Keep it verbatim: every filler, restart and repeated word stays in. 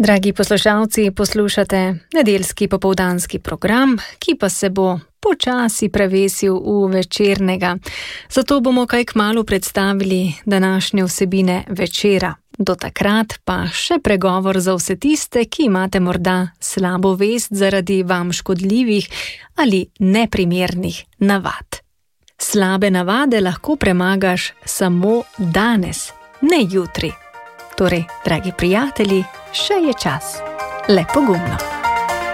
Dragi poslušalci, poslušate nedeljski popoldanski program, ki pa se bo počasi prevesil v večernega. Zato bomo kaj kmalu predstavili današnje vsebine večera. Do takrat pa še pregovor za vse tiste, ki imate morda slabo vest zaradi vam škodljivih ali neprimernih navad. Slabe navade lahko premagaš samo danes, ne jutri. Torej, dragi prijatelji, še je čas. Le pogumno.